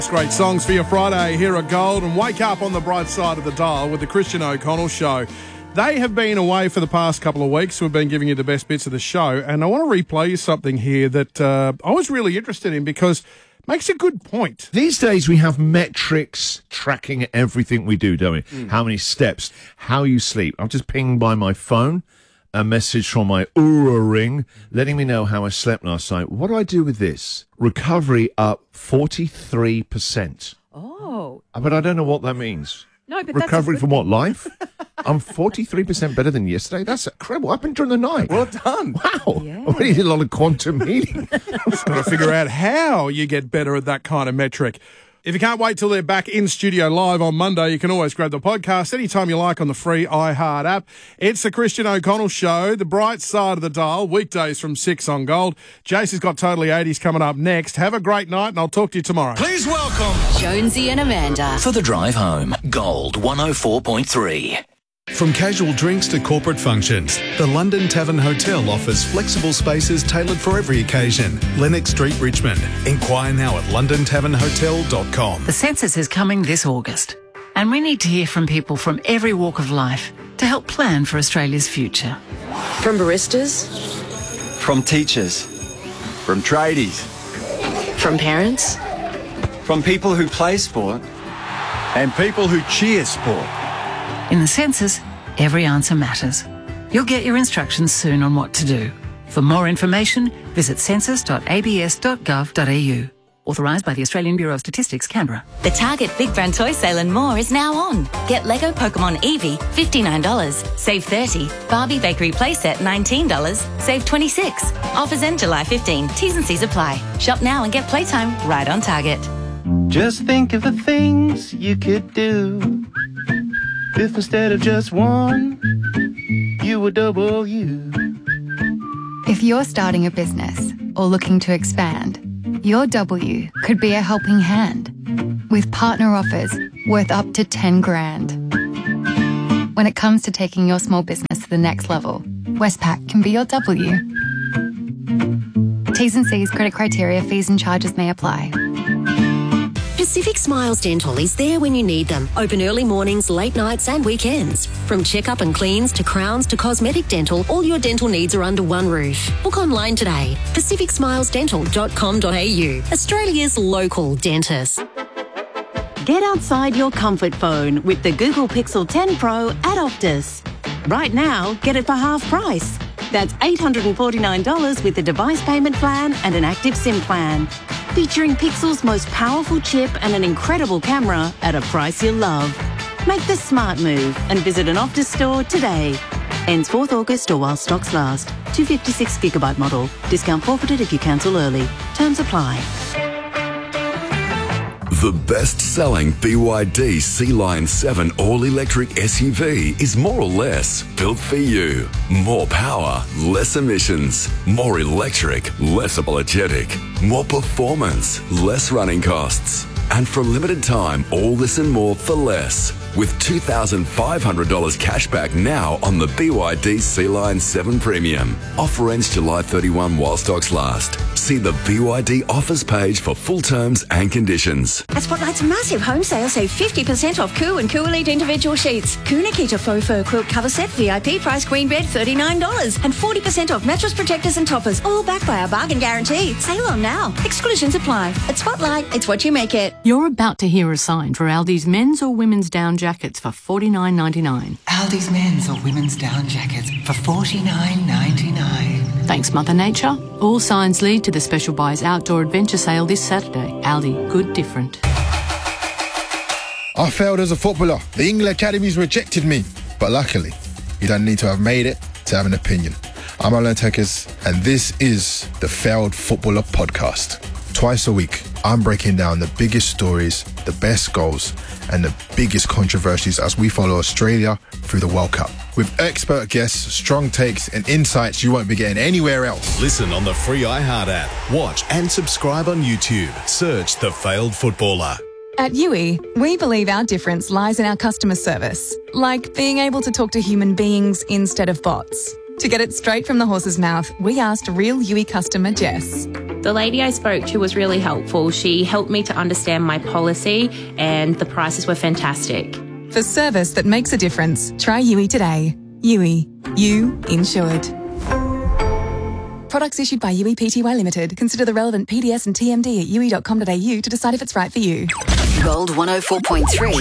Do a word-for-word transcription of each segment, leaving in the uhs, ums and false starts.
Great songs for your Friday here at Gold, and wake up on the bright side of the dial with the Christian O'Connell Show. They have been away for the past couple of weeks. We've been giving you the best bits of the show, and I want to replay you something here that uh, I was really interested in because it makes a good point. These days we have metrics tracking everything we do, don't we? Mm. How many steps, how you sleep. I'm just pinged by my phone a message from my Oura Ring letting me know how I slept last night. What do I do with this? Recovery up forty-three percent. Oh. But I don't know what that means. No, but Recovery that's from what, life? I'm forty-three percent better than yesterday. That's incredible. What happened during the night? Well done. Wow. Yeah. I really did a lot of quantum healing. Just got to figure out how you get better at that kind of metric. If you can't wait till they're back in studio live on Monday, you can always grab the podcast anytime you like on the free iHeart app. It's the Christian O'Connell Show, the bright side of the dial, weekdays from six on Gold. Jason's got Totally eighties coming up next. Have a great night, and I'll talk to you tomorrow. Please welcome Jonesy and Amanda for the drive home. Gold one oh four point three. From casual drinks to corporate functions, the London Tavern Hotel offers flexible spaces tailored for every occasion. Lennox Street, Richmond. Inquire now at london tavern hotel dot com. The census is coming this August, and we need to hear from people from every walk of life to help plan for Australia's future. From baristas, from teachers, from tradies, from parents, from people who play sport, and people who cheer sport. In the census, every answer matters. You'll get your instructions soon on what to do. For more information, visit census dot a b s dot gov dot a u. Authorised by the Australian Bureau of Statistics, Canberra. The Target Big Brand Toy Sale and more is now on. Get Lego Pokemon Eevee, fifty-nine dollars. Save thirty dollars. Barbie Bakery Playset, nineteen dollars. Save twenty-six dollars. Offers end July fifteenth. T's and C's apply. Shop now and get playtime right on Target. Just think of the things you could do if instead of just one, you were double you. If you're starting a business or looking to expand, your W could be a helping hand with partner offers worth up to ten grand. When it comes to taking your small business to the next level, Westpac can be your W. T's and C's, credit criteria, fees and charges may apply. Pacific Smiles Dental is there when you need them. Open early mornings, late nights and weekends. From checkup and cleans to crowns to cosmetic dental, all your dental needs are under one roof. Book online today. pacific smiles dental dot com dot a u. Australia's local dentist. Get outside your comfort phone with the Google Pixel ten Pro at Optus. Right now, get it for half price. That's eight hundred forty-nine dollars with a device payment plan and an active SIM plan. Featuring Pixel's most powerful chip and an incredible camera at a price you'll love. Make the smart move and visit an Optus store today. Ends fourth August or while stocks last. two fifty-six gigabyte model. Discount forfeited if you cancel early. Terms apply. The best-selling B Y D Sea Lion seven all-electric S U V is more or less built for you. More power, less emissions. More electric, less apologetic. More performance, less running costs. And for a limited time, all this and more for less. With two thousand five hundred dollars cash back now on the B Y D Sea Lion seven Premium. Offer ends July thirty-first while stocks last. See the B Y D offers page for full terms and conditions. At Spotlight's massive home sale, save fifty percent off Coo and Coo Elite individual sheets. Coo Nikita faux fur quilt cover set V I P price queen bed thirty-nine dollars. And forty percent off mattress protectors and toppers, all backed by our bargain guarantee. Sale on now. Exclusions apply. At Spotlight, it's what you make it. You're about to hear a sign for Aldi's men's or women's down jackets for forty-nine ninety-nine. Aldi's men's or women's down jackets for forty-nine ninety-nine. Thanks, Mother Nature. All signs lead to the Special Buys Outdoor Adventure Sale this Saturday. Aldi, good different. I failed as a footballer. The England Academies rejected me. But luckily, you don't need to have made it to have an opinion. I'm Alan Tekes, and this is the Failed Footballer Podcast. Twice a week, I'm breaking down the biggest stories, the best goals, and the biggest controversies as we follow Australia through the World Cup. With expert guests, strong takes, and insights you won't be getting anywhere else. Listen on the free iHeart app. Watch and subscribe on YouTube. Search The Failed Footballer. At U I, we believe our difference lies in our customer service, like being able to talk to human beings instead of bots. To get it straight from the horse's mouth, we asked real U I customer Jess. The lady I spoke to was really helpful. She helped me to understand my policy and the prices were fantastic. For service that makes a difference, try U I today. U I. You insured. Products issued by U I P T Y Limited. Consider the relevant P D S and T M D at u i dot com dot a u to decide if it's right for you. Gold one oh four point three.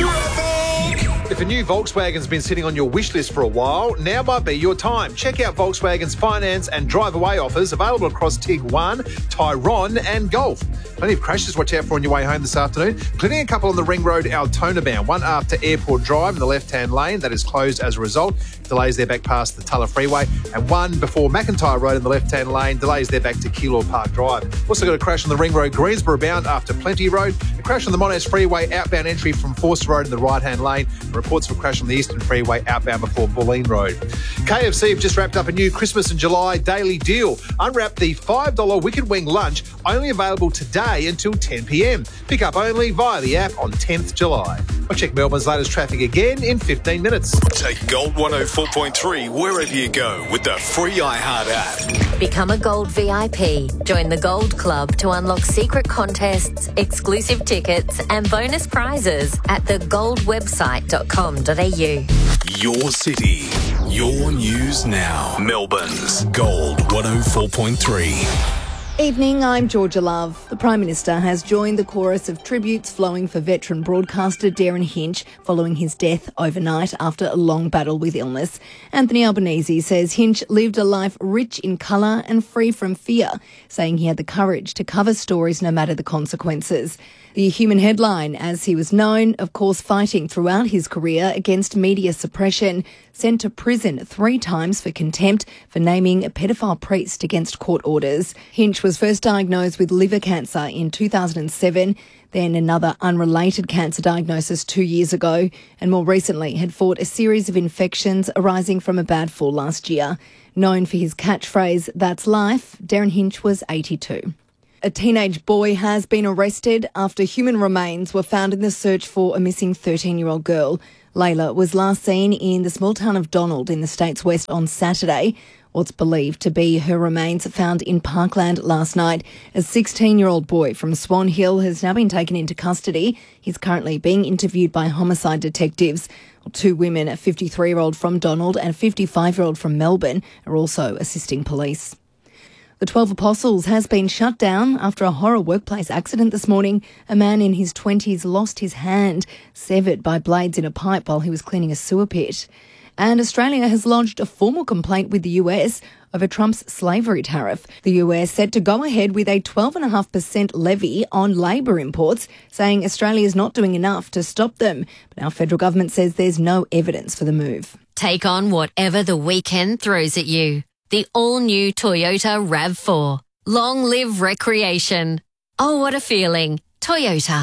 If a new Volkswagen's been sitting on your wish list for a while, now might be your time. Check out Volkswagen's finance and drive-away offers available across Tig one, Tyrone and Golf. Plenty of crashes to watch out for on your way home this afternoon, including a couple on the Ring Road Altona bound, one after Airport Drive in the left-hand lane that is closed as a result. Delays there back past the Tulla Freeway, and one before McIntyre Road in the left-hand lane, delays there back to Keilor Park Drive. Also got a crash on the Ring Road Greensboro bound after Plenty Road, a crash on the Monash Freeway outbound entry from Forster Road in the right-hand lane, and reports of a crash on the Eastern Freeway outbound before Bulleen Road. K F C have just wrapped up a new Christmas and July daily deal. Unwrap the five dollar Wicked Wing lunch, only available today until ten p m. Pick up only via the app on tenth of July. I'll check Melbourne's latest traffic again in fifteen minutes. Take Gold one oh four point three wherever you go with the free iHeart app. Become a Gold V I P. Join the Gold Club to unlock secret contests, exclusive tickets and bonus prizes at the gold website dot com dot a u. Your city, your news now. Melbourne's Gold one oh four point three. Evening, I'm Georgia Love. The Prime Minister has joined the chorus of tributes flowing for veteran broadcaster Darren Hinch following his death overnight after a long battle with illness. Anthony Albanese says Hinch lived a life rich in colour and free from fear, saying he had the courage to cover stories no matter the consequences. The Human headline, as he was known, of course fighting throughout his career against media suppression, sent to prison three times for contempt for naming a pedophile priest against court orders. Hinch was first diagnosed with liver cancer in two thousand seven, then another unrelated cancer diagnosis two years ago, and more recently had fought a series of infections arising from a bad fall last year. Known for his catchphrase, "That's life," Darren Hinch was eighty-two. A teenage boy has been arrested after human remains were found in the search for a missing thirteen-year-old girl. Layla was last seen in the small town of Donald in the state's west on Saturday. What's believed to be her remains found in Parkland last night. A sixteen-year-old boy from Swan Hill has now been taken into custody. He's currently being interviewed by homicide detectives. Two women, a fifty-three-year-old from Donald and a fifty-five-year-old from Melbourne, are also assisting police. The Twelve Apostles has been shut down after a horror workplace accident this morning. A man in his twenties lost his hand, severed by blades in a pipe while he was cleaning a sewer pit. And Australia has lodged a formal complaint with the U S over Trump's slavery tariff. The U S set to go ahead with a twelve point five percent levy on labour imports, saying Australia is not doing enough to stop them. But our federal government says there's no evidence for the move. Take on whatever the weekend throws at you. The all-new Toyota RAV four. Long live recreation. Oh, what a feeling. Toyota.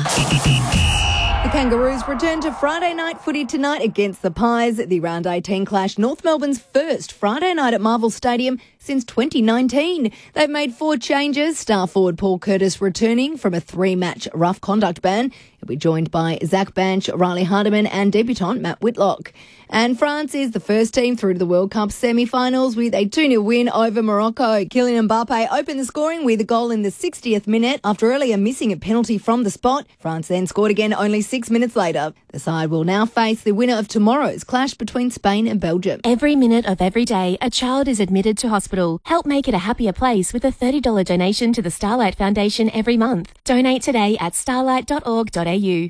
The Kangaroos return to Friday night footy tonight against the Pies. The round eighteen clash, North Melbourne's first Friday night at Marvel Stadium since twenty nineteen. They've made four changes. Star forward Paul Curtis returning from a three-match rough conduct ban. He'll be joined by Zach Banch, Riley Hardiman and debutant Matt Whitlock. And France is the first team through to the World Cup semi-finals with a two nil win over Morocco. Kylian Mbappe opened the scoring with a goal in the sixtieth minute after earlier missing a penalty from the spot. France then scored again only six minutes later. The side will now face the winner of tomorrow's clash between Spain and Belgium. Every minute of every day, a child is admitted to hospital. Help make it a happier place with a thirty dollars donation to the Starlight Foundation every month. Donate today at starlight dot org dot a u.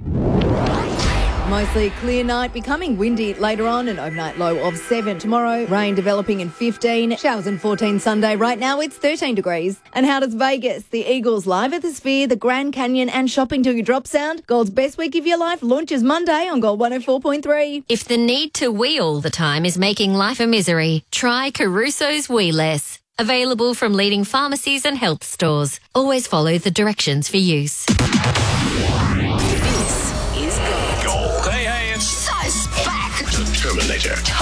Mostly clear night, becoming windy later on, an overnight low of seven. Tomorrow, rain developing in fifteen, showers in fourteen Sunday. Right now, it's thirteen degrees. And how does Vegas, the Eagles live at the Sphere, the Grand Canyon and shopping till you drop sound? Gold's best week of your life launches Monday on Gold one oh four point three. If the need to wee all the time is making life a misery, try Caruso's Wee Less. Available from leading pharmacies and health stores. Always follow the directions for use. Gold. Hey, hey, it's Size back. The Terminator.